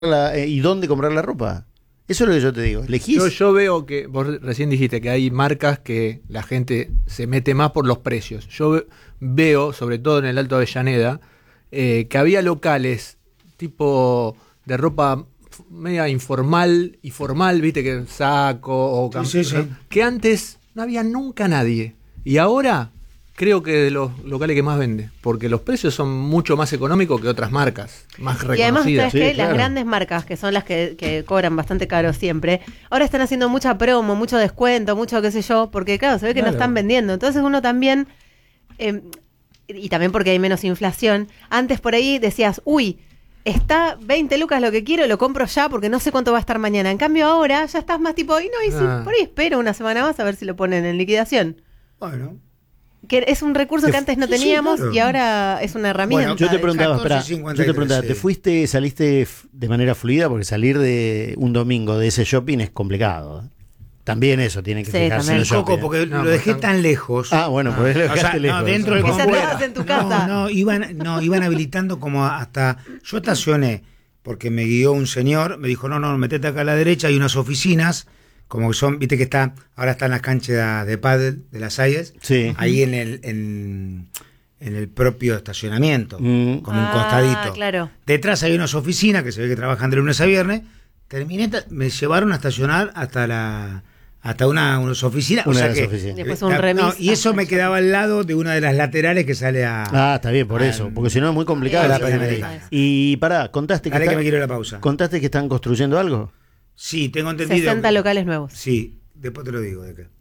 y dónde comprar la ropa. Eso es lo que yo te digo. Elegís. Yo veo que, vos recién dijiste que hay marcas que la gente se mete más por los precios. Yo veo, sobre todo en el Alto Avellaneda, que había locales tipo de ropa media informal y formal, viste, que saco o Sí. que antes no había nunca nadie. Y ahora creo que de los locales que más vende, porque los precios son mucho más económicos que otras marcas, más reconocidas. Y además, ¿sabes qué? Sí, claro. Las grandes marcas, que son las que cobran bastante caro siempre, ahora están haciendo mucha promo, mucho descuento, mucho qué sé yo, porque claro, se ve que no están vendiendo. Entonces uno también, y también porque hay menos inflación, antes por ahí decías, uy, está 20 lucas lo que quiero, lo compro ya porque no sé cuánto va a estar mañana. En cambio ahora ya estás más tipo, y si por ahí espero una semana más a ver si lo ponen en liquidación. Bueno. Que es un recurso que antes no teníamos, claro. y ahora es una herramienta. Bueno, Yo te preguntaba, 14.53, ¿te fuiste, saliste de manera fluida? Porque salir de un domingo de ese shopping es complicado. También eso tiene que Sí, fijarse también. en los Coco, shopping. porque No, lo dejé bastante. tan lejos. Ah, bueno, pues lo O sea, dejaste lejos. no, dentro del Que se conjunto. atrás en tu casa. No, iban habilitando como hasta. Yo estacioné, porque me guió un señor, me dijo, no, metete acá a la derecha, hay unas oficinas, como que son, viste que ahora están las canchas de pádel de las Salles, Sí. ahí en el propio estacionamiento, Mm. como un costadito. Claro. Detrás hay unas oficinas que se ve que trabajan de lunes a viernes. Me llevaron a estacionar hasta unas oficinas. Una o sea de las que, oficinas. Después un remis. y eso me quedaba al lado de una de las laterales que sale a. Ah, está bien, por eso. Porque si no es muy complicado. la el shopping ahí. Panamericana. Y pará, contaste Dale que está- me quiero ir a la pausa. contaste que están construyendo algo. Sí, tengo entendido. 60 locales nuevos. Sí, después te lo digo de qué.